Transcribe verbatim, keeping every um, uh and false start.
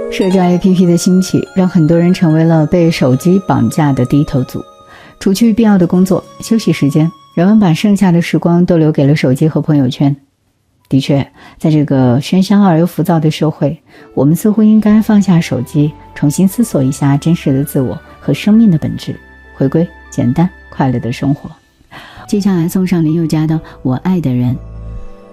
社交 A P P 的兴起，让很多人成为了被手机绑架的低头族。除去必要的工作、休息时间，人们把剩下的时光都留给了手机和朋友圈。的确，在这个喧嚣而又浮躁的社会，我们似乎应该放下手机，重新思索一下真实的自我和生命的本质，回归简单快乐的生活。接下来送上林宥嘉的《我爱的人》。